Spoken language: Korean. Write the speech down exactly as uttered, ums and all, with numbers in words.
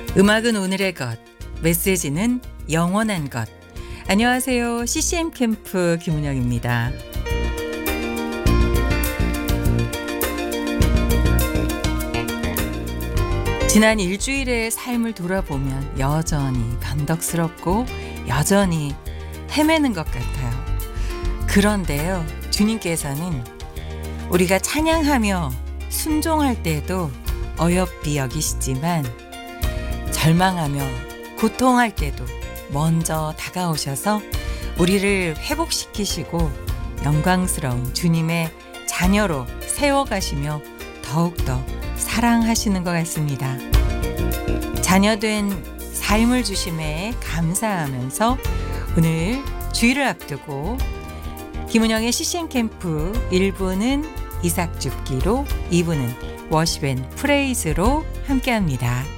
음악은 오늘의 것, 메시지는 영원한 것. 안녕하세요. 씨씨엠 캠프 김은영입니다. 지난 일주일의 삶을 돌아보면 여전히 변덕스럽고 여전히 헤매는 것 같아요. 그런데요, 주님께서는 우리가 찬양하며 순종할 때도 어여삐 여기시지만 절망하며 고통할 때도 먼저 다가오셔서 우리를 회복시키시고 영광스러운 주님의 자녀로 세워가시며 더욱더 사랑하시는 것 같습니다. 자녀된 삶을 주심에 감사하면서 오늘 주일을 앞두고 김은영의 씨씨엠 캠프 일 부는 이삭 죽기로, 이 부는 워십 앤 프레이즈로 함께합니다.